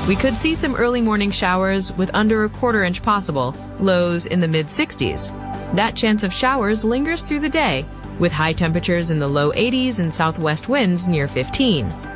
We could see some early morning showers with under a quarter inch possible, lows in the mid-60s. That chance of showers lingers through the day, with high temperatures in the low 80s and southwest winds near 15.